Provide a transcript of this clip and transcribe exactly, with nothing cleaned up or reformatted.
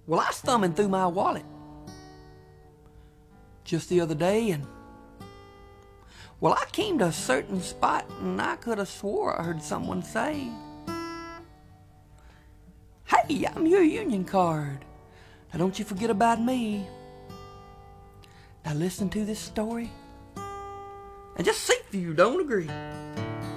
Well, I was thumbing through my wallet just the other day, and well, I came to a certain spot, and I could have swore I heard someone say, "Hey, I'm your union card. Now don't you forget about me." Now listen to this story, and just see if you don't agree.